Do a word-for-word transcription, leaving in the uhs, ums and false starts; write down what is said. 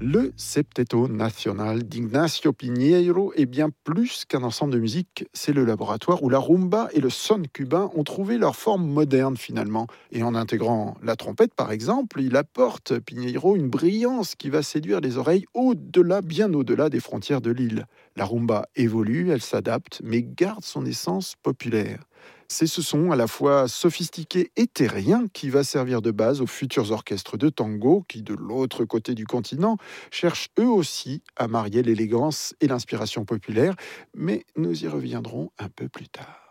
Le Septeto Nacional d'Ignacio Piñeiro est bien plus qu'un ensemble de musique. C'est le laboratoire où la rumba et le son cubain ont trouvé leur forme moderne finalement. Et en intégrant la trompette par exemple, il apporte, Piñeiro, une brillance qui va séduire les oreilles au-delà, bien au-delà des frontières de l'île. La rumba évolue, elle s'adapte, mais garde son essence populaire. C'est ce son à la fois sophistiqué et terrien qui va servir de base aux futurs orchestres de tango qui, de l'autre côté du continent, cherchent eux aussi à marier l'élégance et l'inspiration populaire, mais nous y reviendrons un peu plus tard.